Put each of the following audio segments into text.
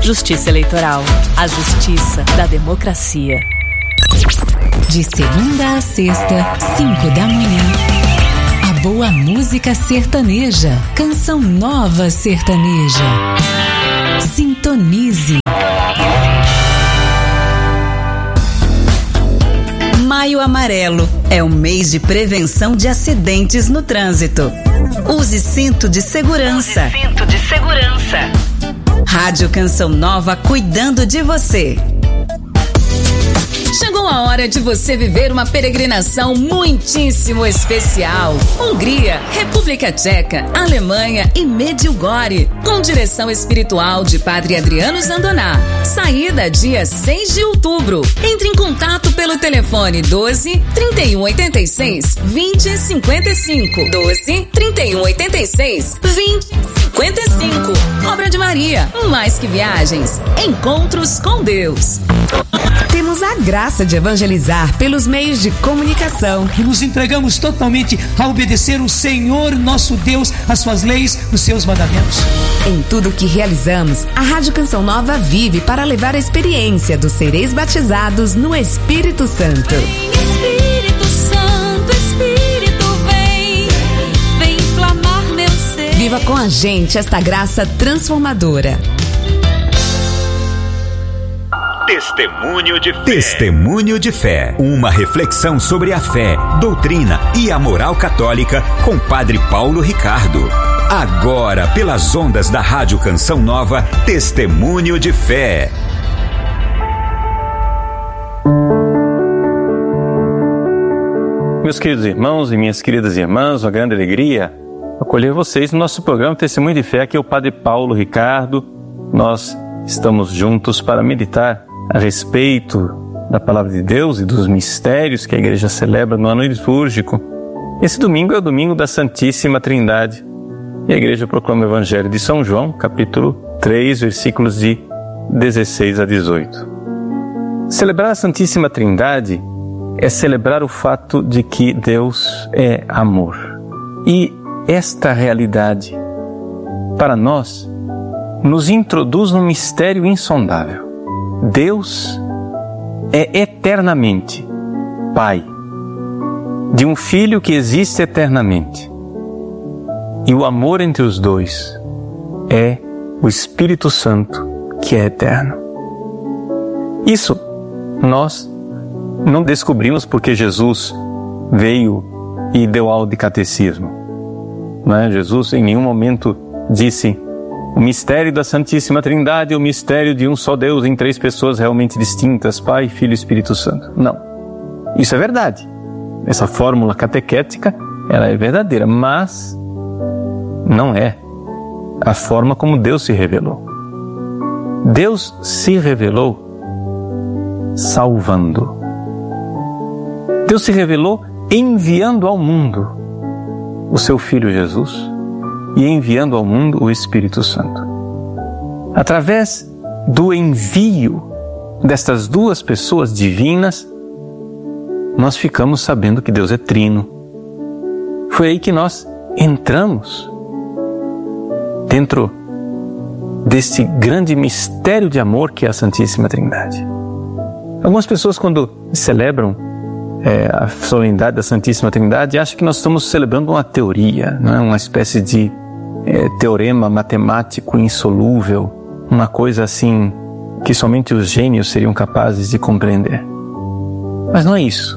Justiça Eleitoral. A justiça da democracia. De segunda a sexta, 5 da manhã. A boa música sertaneja. Canção Nova Sertaneja. Sintonize. Maio Amarelo é o mês de prevenção de acidentes no trânsito. Use cinto de segurança. Rádio Canção Nova cuidando de você. Chegou a hora de você viver uma peregrinação muitíssimo especial. Hungria, República Tcheca, Alemanha e Medjugorje, com direção espiritual de Padre Adriano Zandoná. Saída dia 6 de outubro. Entre em contato pelo telefone 12 31 86 20 55. 12 31 86 20 55. Obra de Maria, mais que viagens, encontros com Deus. Temos a graça de evangelizar pelos meios de comunicação. E nos entregamos totalmente a obedecer o Senhor, nosso Deus, as suas leis, os seus mandamentos. Em tudo que realizamos, a Rádio Canção Nova vive para levar a experiência dos sereis batizados no Espírito Santo. Vem Espírito Santo, Espírito vem inflamar meu ser. Viva com a gente esta graça transformadora. Testemunho de Fé. Testemunho de Fé. Uma reflexão sobre a fé, doutrina e a moral católica com Padre Paulo Ricardo. Agora, pelas ondas da Rádio Canção Nova, Testemunho de Fé. Meus queridos irmãos e minhas queridas irmãs, uma grande alegria acolher vocês no nosso programa Testemunho de Fé. Aqui é o Padre Paulo Ricardo. Nós estamos juntos para meditar a respeito da Palavra de Deus e dos mistérios que a Igreja celebra no ano litúrgico. Esse domingo é o domingo da Santíssima Trindade e a Igreja proclama o Evangelho de São João, capítulo 3, versículos de 16 a 18. Celebrar a Santíssima Trindade é celebrar o fato de que Deus é amor. E esta realidade, para nós, nos introduz num mistério insondável. Deus é eternamente Pai de um Filho que existe eternamente. E o amor entre os dois é o Espírito Santo que é eterno. Isso nós não descobrimos porque Jesus veio e deu aula de catecismo. Não é? Jesus em nenhum momento disse: o mistério da Santíssima Trindade é o mistério de um só Deus em três pessoas realmente distintas, Pai, Filho e Espírito Santo. Não. Isso é verdade. Essa fórmula catequética, ela é verdadeira, mas não é a forma como Deus se revelou. Deus se revelou salvando. Deus se revelou enviando ao mundo o seu Filho Jesus e enviando ao mundo o Espírito Santo. Através do envio destas duas pessoas divinas, nós ficamos sabendo que Deus é trino. Foi aí que nós entramos dentro deste grande mistério de amor que é a Santíssima Trindade. Algumas pessoas, quando celebram a solenidade da Santíssima Trindade, acham que nós estamos celebrando uma teoria, não é? Uma espécie de teorema matemático insolúvel, uma coisa assim que somente os gênios seriam capazes de compreender. Mas não é isso.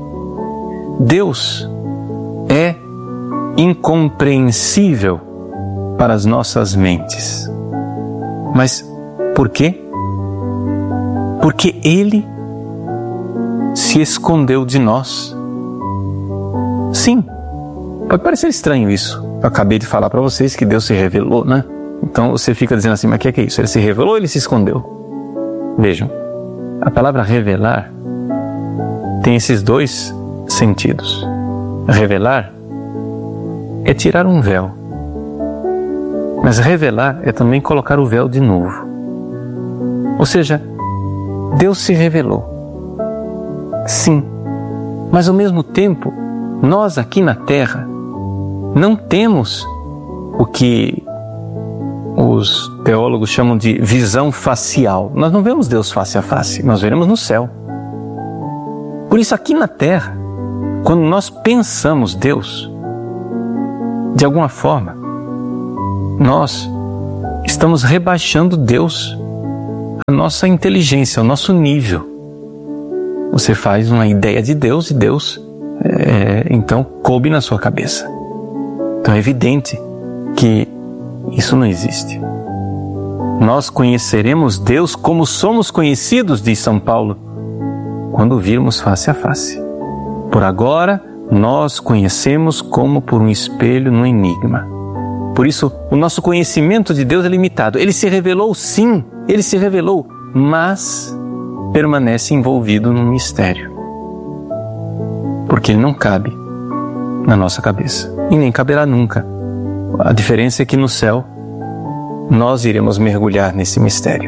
Deus é incompreensível para as nossas mentes. Mas por quê? Porque Ele se escondeu de nós. Sim, pode parecer estranho isso. Eu acabei de falar para vocês que Deus se revelou, né? Então você fica dizendo assim, mas o que é isso? Ele se revelou ou ele se escondeu? Vejam, a palavra revelar tem esses dois sentidos. Revelar é tirar um véu, mas revelar é também colocar o véu de novo. Ou seja, Deus se revelou. Sim, mas ao mesmo tempo, nós aqui na Terra não temos o os teólogos chamam de visão facial. Nós não vemos Deus face a face, nós veremos no céu. Por isso, aqui na terra, quando nós pensamos Deus, de alguma forma, nós estamos rebaixando Deus à nossa inteligência, ao nosso nível. Você faz uma ideia de Deus e Deus, então, coube na sua cabeça. Então é evidente que isso não existe. Nós conheceremos Deus como somos conhecidos, diz São Paulo, quando o virmos face a face. Por agora, nós conhecemos como por um espelho no enigma. Por isso, o nosso conhecimento de Deus é limitado. Ele se revelou, sim, ele se revelou, mas permanece envolvido num mistério. Porque ele não cabe na nossa cabeça. E nem caberá nunca. A diferença é que no céu, nós iremos mergulhar nesse mistério.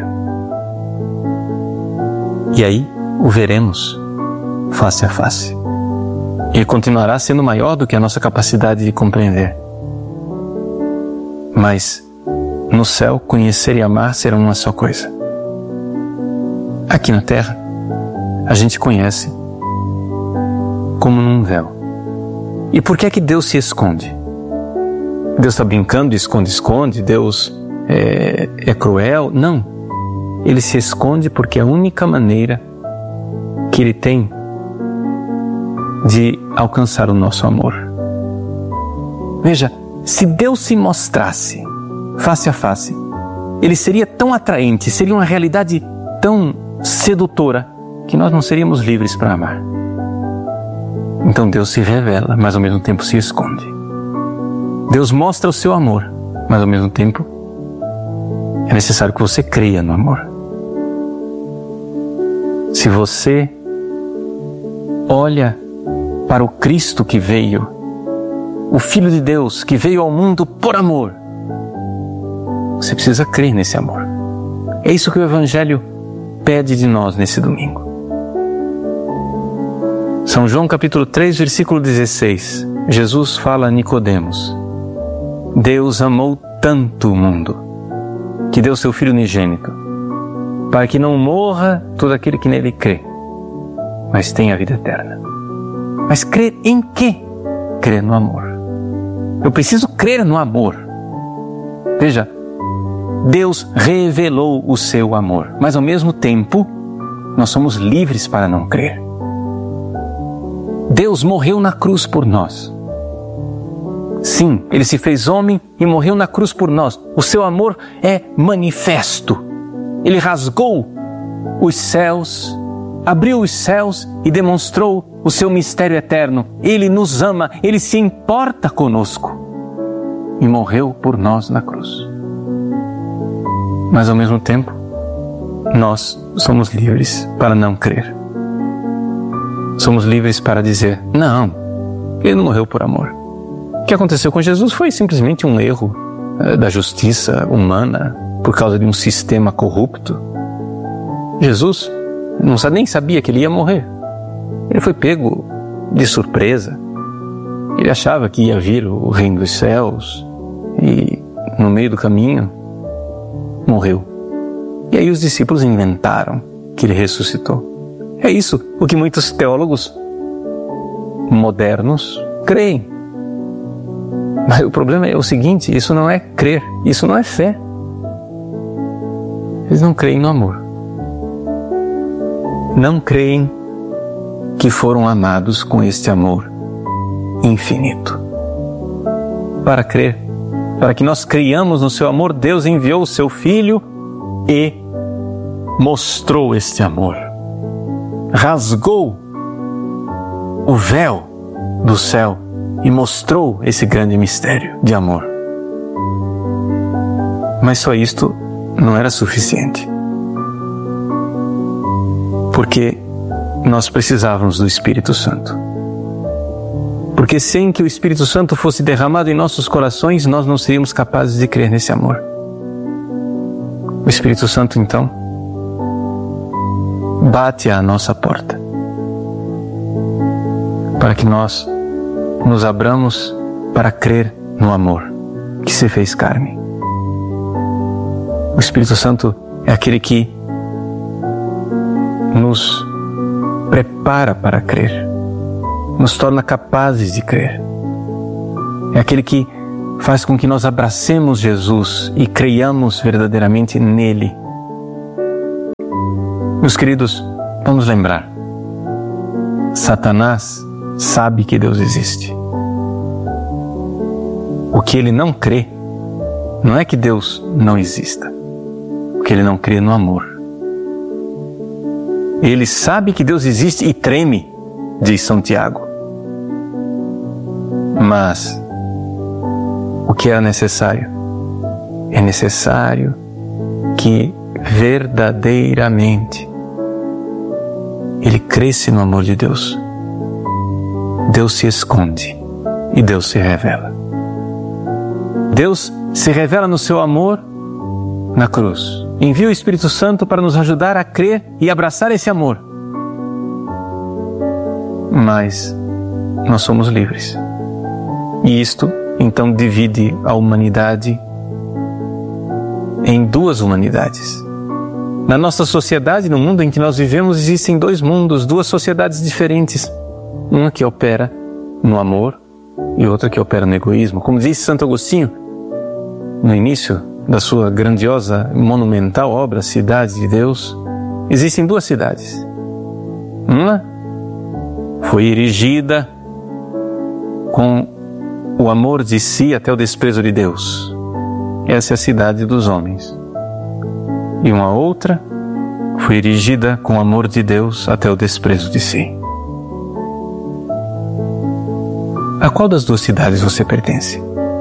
E aí, o veremos face a face. Ele continuará sendo maior do que a nossa capacidade de compreender. Mas, no céu, conhecer e amar serão uma só coisa. Aqui na terra, a gente conhece como num véu. E por que é que Deus se esconde? Deus está brincando de esconde-esconde? Deus é cruel? Não. Ele se esconde porque é a única maneira que Ele tem de alcançar o nosso amor. Veja, se Deus se mostrasse face a face, Ele seria tão atraente, seria uma realidade tão sedutora, que nós não seríamos livres para amar. Então Deus se revela, mas ao mesmo tempo se esconde. Deus mostra o seu amor, mas ao mesmo tempo é necessário que você creia no amor. Se você olha para o Cristo que veio, o Filho de Deus que veio ao mundo por amor, você precisa crer nesse amor. É isso que o Evangelho pede de nós nesse domingo. São João capítulo 3, versículo 16. Jesus fala a Nicodemos: Deus amou tanto o mundo, que deu seu Filho unigênito, para que não morra todo aquele que nele crê, mas tenha a vida eterna. Mas crer em quê? Crer no amor. Eu preciso crer no amor. Veja, Deus revelou o seu amor, mas ao mesmo tempo, nós somos livres para não crer. Deus morreu na cruz por nós. Sim, Ele se fez homem e morreu na cruz por nós. O seu amor é manifesto. Ele rasgou os céus, abriu os céus e demonstrou o seu mistério eterno. Ele nos ama, Ele se importa conosco e morreu por nós na cruz. Mas ao mesmo tempo, nós somos livres para não crer. Somos livres para dizer: não, Ele não morreu por amor. O que aconteceu com Jesus foi simplesmente um erro da justiça humana por causa de um sistema corrupto. Jesus nem sabia que Ele ia morrer. Ele foi pego de surpresa. Ele achava que ia vir o reino dos céus e no meio do caminho morreu. E aí os discípulos inventaram que Ele ressuscitou. É isso o que muitos teólogos modernos creem. Mas o problema é o seguinte: isso não é crer, isso não é fé. Eles não creem no amor. Não creem que foram amados com este amor infinito. Para crer, para que nós creiamos no seu amor, Deus enviou o seu Filho e mostrou este amor. Rasgou o véu do céu e mostrou esse grande mistério de amor. Mas só isto não era suficiente. Porque nós precisávamos do Espírito Santo. Porque sem que o Espírito Santo fosse derramado em nossos corações, nós não seríamos capazes de crer nesse amor. O Espírito Santo, então, bate à nossa porta, para que nós nos abramos para crer no amor que se fez carne. O Espírito Santo é aquele que nos prepara para crer, nos torna capazes de crer. É aquele que faz com que nós abracemos Jesus e creiamos verdadeiramente nele. Meus queridos, vamos lembrar, Satanás sabe que Deus existe. O que ele não crê não é que Deus não exista, o que ele não crê no amor. Ele sabe que Deus existe e treme, diz São Tiago. Mas o que é necessário? É necessário que verdadeiramente ele cresce no amor de Deus. Deus se esconde e Deus se revela. Deus se revela no seu amor na cruz. Envia o Espírito Santo para nos ajudar a crer e abraçar esse amor. Mas nós somos livres. E isto, então, divide a humanidade em duas humanidades. Na nossa sociedade, no mundo em que nós vivemos, existem dois mundos, duas sociedades diferentes. Uma que opera no amor e outra que opera no egoísmo. Como disse Santo Agostinho, no início da sua grandiosa, monumental obra, Cidade de Deus, existem duas cidades. Uma foi erigida com o amor de si até o desprezo de Deus. Essa é a cidade dos homens. E uma outra foi erigida com o amor de Deus até o desprezo de si. A qual das duas cidades você pertence?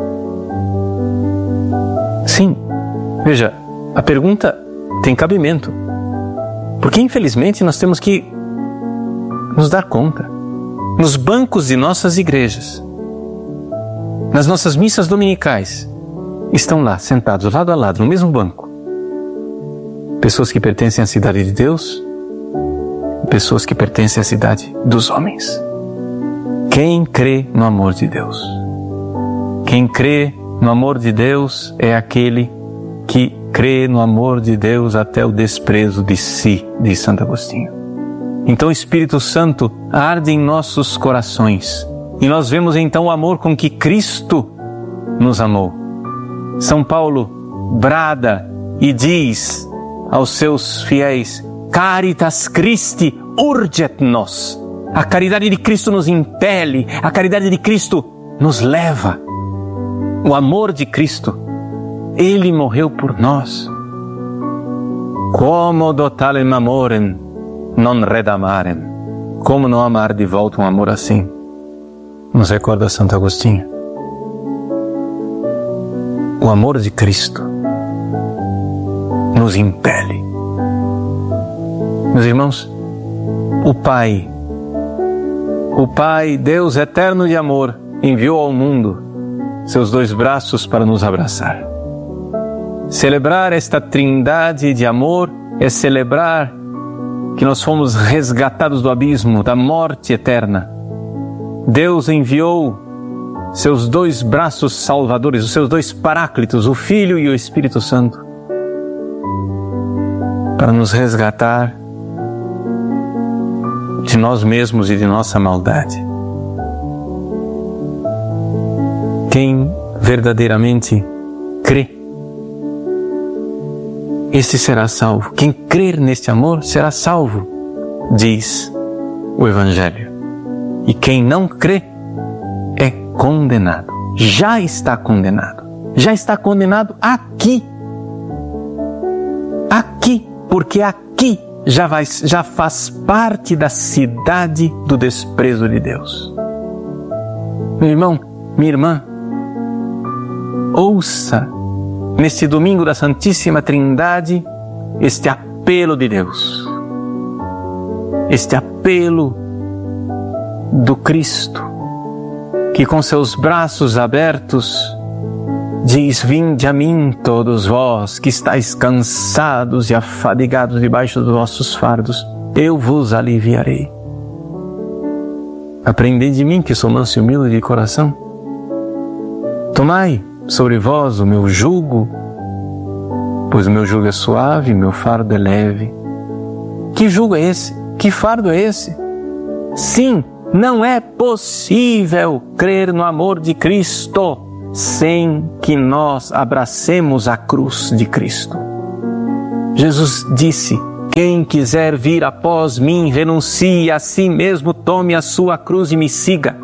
Sim, veja, a pergunta tem cabimento. Porque infelizmente nós temos que nos dar conta. Nos bancos de nossas igrejas, nas nossas missas dominicais, estão lá, sentados lado a lado, no mesmo banco, pessoas que pertencem à cidade de Deus e pessoas que pertencem à cidade dos homens. Quem crê no amor de Deus? Quem crê no amor de Deus é aquele que crê no amor de Deus até o desprezo de si, diz Santo Agostinho. Então o Espírito Santo arde em nossos corações e nós vemos então o amor com que Cristo nos amou. São Paulo brada e diz aos seus fiéis: Caritas Christi urget nos. A caridade de Cristo nos impele, a caridade de Cristo nos leva. O amor de Cristo, Ele morreu por nós. Como dotalem amorem, non redamarem. Como não amar de volta um amor assim? Nos recorda Santo Agostinho. O amor de Cristo nos impele. Meus irmãos, o Pai, Deus eterno de amor, enviou ao mundo seus dois braços para nos abraçar. Celebrar esta trindade de amor é celebrar que nós fomos resgatados do abismo, da morte eterna. Deus enviou seus dois braços salvadores, os seus dois paráclitos, o Filho e o Espírito Santo, para nos resgatar de nós mesmos e de nossa maldade. Quem verdadeiramente crê, esse será salvo. Quem crer neste amor será salvo, diz o Evangelho. E quem não crê é condenado. Já está condenado. Já está condenado aqui. Aqui, porque aqui já faz parte da cidade do desprezo de Deus. Meu irmão, minha irmã, ouça neste domingo da Santíssima Trindade este apelo de Deus, este apelo do Cristo, que com seus braços abertos diz: vinde a mim todos vós que estáis cansados e afadigados debaixo dos vossos fardos, eu vos aliviarei. Aprendei de mim, que sou manso e humilde de coração. Tomai sobre vós o meu jugo, pois o meu jugo é suave, meu fardo é leve. Que jugo é esse? Que fardo é esse? Sim, não é possível crer no amor de Cristo sem que nós abracemos a cruz de Cristo. Jesus disse: quem quiser vir após mim, renuncie a si mesmo, tome a sua cruz e me siga.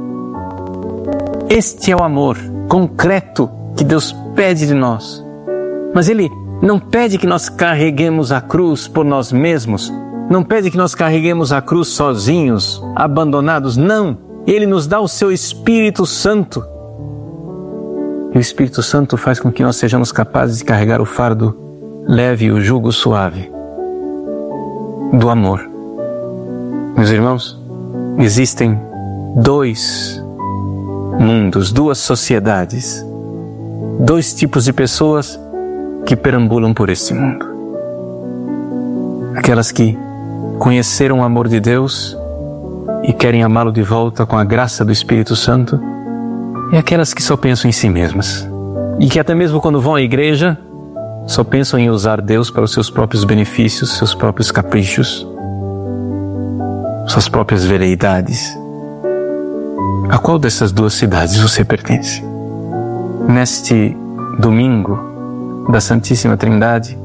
Este é o amor concreto que Deus pede de nós. Mas Ele não pede que nós carreguemos a cruz por nós mesmos, não pede que nós carreguemos a cruz sozinhos, abandonados, não. Ele nos dá o seu Espírito Santo. E o Espírito Santo faz com que nós sejamos capazes de carregar o fardo leve e o jugo suave do amor. Meus irmãos, existem dois mundos, duas sociedades, dois tipos de pessoas que perambulam por este mundo. Aquelas que conheceram o amor de Deus e querem amá-lo de volta com a graça do Espírito Santo, e aquelas que só pensam em si mesmas e que até mesmo quando vão à igreja só pensam em usar Deus para os seus próprios benefícios, seus próprios caprichos, suas próprias veleidades. A qual dessas duas cidades você pertence? Neste domingo da Santíssima Trindade,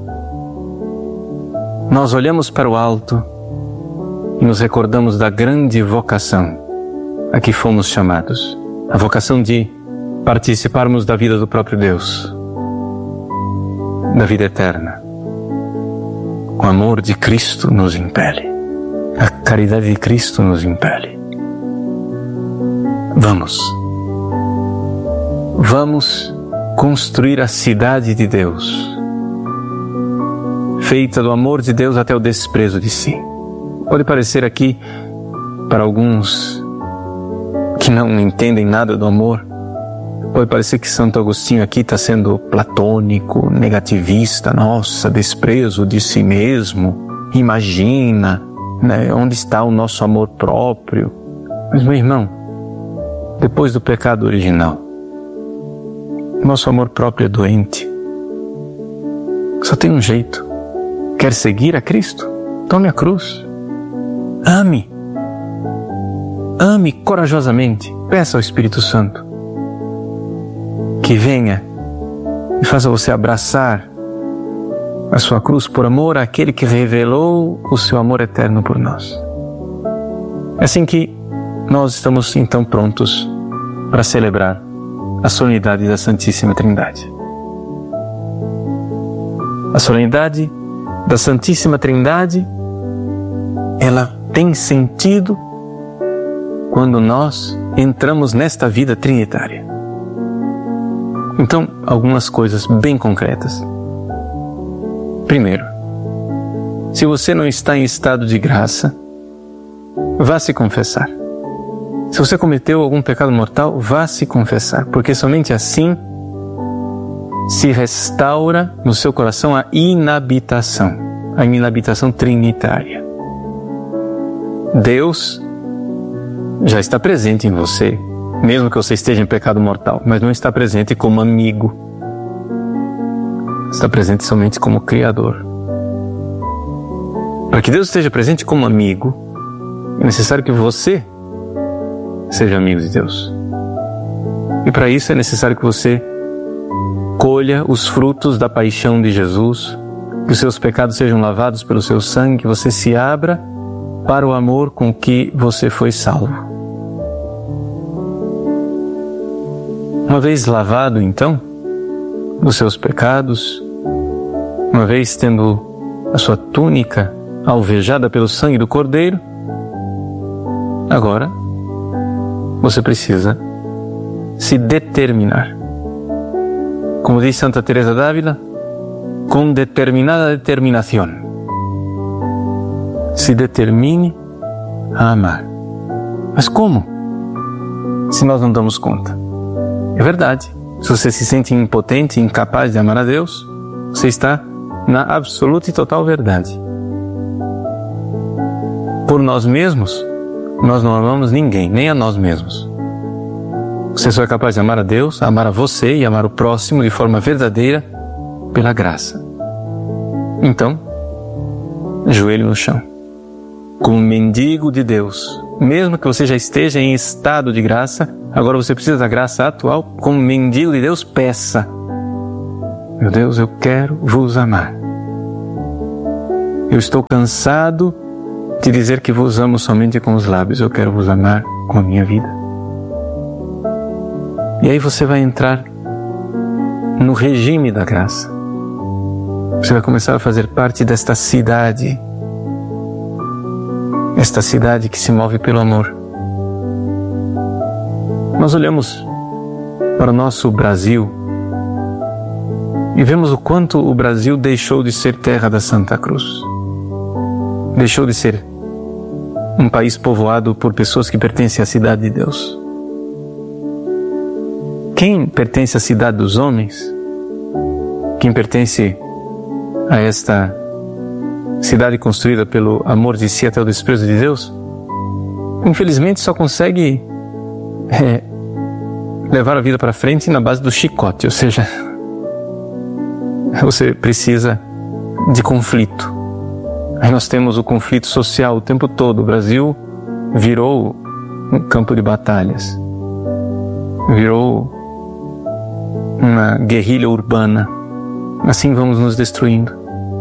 nós olhamos para o alto e nos recordamos da grande vocação a que fomos chamados. A vocação de participarmos da vida do próprio Deus, da vida eterna. O amor de Cristo nos impele. A caridade de Cristo nos impele. Vamos construir a cidade de Deus, feita do amor de Deus até o desprezo de si. Pode parecer aqui, para alguns que não entendem nada do amor, pode parecer que Santo Agostinho aqui está sendo platônico, negativista, nossa, desprezo de si mesmo, imagina, né, onde está o nosso amor próprio. Mas, meu irmão, depois do pecado original, nosso amor próprio é doente. Só tem um jeito. Quer seguir a Cristo? Tome a cruz. Ame. Ame corajosamente. Peça ao Espírito Santo que venha e faça você abraçar a sua cruz por amor àquele que revelou o seu amor eterno por nós. É assim que nós estamos então prontos para celebrar a solenidade da Santíssima Trindade. A solenidade da Santíssima Trindade, ela tem sentido quando nós entramos nesta vida trinitária. Então, algumas coisas bem concretas. Primeiro, se você não está em estado de graça, vá se confessar. Se você cometeu algum pecado mortal, vá se confessar, porque somente assim se restaura no seu coração a inabitação trinitária. Deus já está presente em você, mesmo que você esteja em pecado mortal, mas não está presente como amigo. Está presente somente como Criador. Para que Deus esteja presente como amigo, é necessário que você seja amigo de Deus. E para isso é necessário que você colha os frutos da paixão de Jesus, que os seus pecados sejam lavados pelo seu sangue, que você se abra para o amor com que você foi salvo. Uma vez lavado, então, dos seus pecados, uma vez tendo a sua túnica alvejada pelo sangue do Cordeiro, agora você precisa se determinar. Como diz Santa Teresa d'Ávila, com determinada determinação. Se determine a amar. Mas como? Se nós não damos conta. É verdade. Se você se sente impotente, incapaz de amar a Deus, você está na absoluta e total verdade. Por nós mesmos, nós não amamos ninguém, nem a nós mesmos. Você só é capaz de amar a Deus, amar a você e amar o próximo de forma verdadeira pela graça. Então, joelho no chão. Como mendigo de Deus, mesmo que você já esteja em estado de graça, agora você precisa da graça atual. Como mendigo de Deus, peça: meu Deus, eu quero vos amar. Eu estou cansado de dizer que vos amo somente com os lábios. Eu quero vos amar com a minha vida. E aí você vai entrar no regime da graça. Você vai começar a fazer parte desta cidade. Esta cidade que se move pelo amor. Nós olhamos para o nosso Brasil e vemos o quanto o Brasil deixou de ser terra da Santa Cruz. Deixou de ser um país povoado por pessoas que pertencem à cidade de Deus. Quem pertence à cidade dos homens, quem pertence a esta cidade construída pelo amor de si até o desprezo de Deus, infelizmente só consegue levar a vida para frente na base do chicote, ou seja, você precisa de conflito. Aí nós temos o conflito social o tempo todo. O Brasil virou um campo de batalhas, virou uma guerrilha urbana. Assim vamos nos destruindo.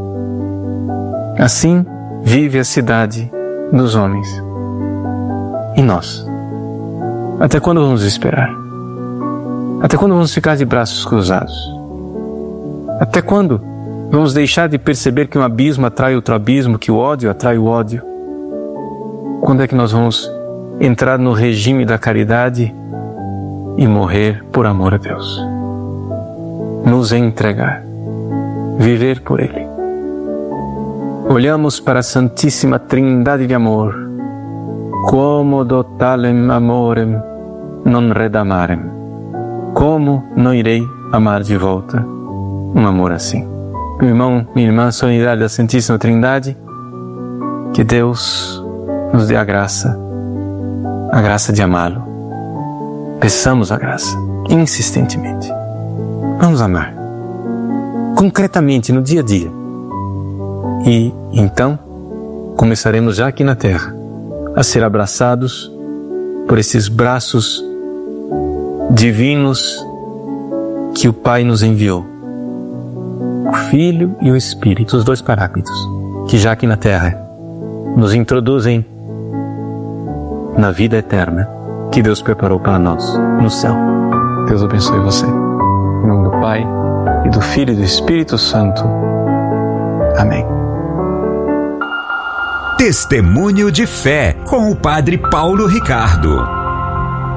Assim vive a cidade dos homens. E nós? Até quando vamos esperar? Até quando vamos ficar de braços cruzados? Até quando vamos deixar de perceber que um abismo atrai outro abismo, que o ódio atrai o ódio? Quando é que nós vamos entrar no regime da caridade e morrer por amor a Deus? Nos entregar, viver por Ele. Olhamos para a Santíssima Trindade de amor. Como dotalem amorem non redamarem. Como não irei amar de volta um amor assim? Meu irmão, minha irmã, sua unidade da Santíssima Trindade, que Deus nos dê a graça de amá-lo. Peçamos a graça, insistentemente. Vamos amar, concretamente, no dia a dia. E então, começaremos já aqui na terra a ser abraçados por esses braços divinos que o Pai nos enviou. O Filho e o Espírito, os dois Paráclitos, que já aqui na terra nos introduzem na vida eterna que Deus preparou para nós no céu. Deus abençoe você. Em nome do Pai, e do Filho e do Espírito Santo. Amém. Testemunho de fé com o Padre Paulo Ricardo.